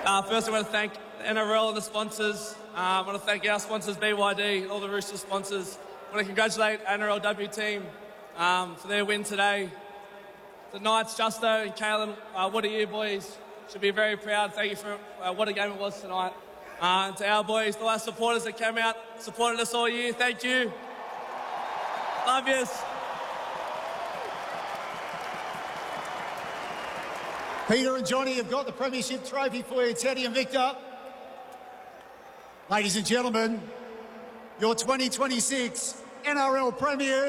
First, I want to thank the NRL and the sponsors. I want to thank our sponsors, BYD, all the Roosters sponsors. I want to congratulate our NRLW team for their win today. The Knights, Justo and Kalen, what a year, boys. Should be very proud. Thank you for what a game it was tonight. And to our boys, the last supporters that came out, supported us all year, thank you. Love yous. Peter and Johnny have got the premiership trophy for you, Teddy and Victor. Ladies and gentlemen, your 2026 NRL Premiers.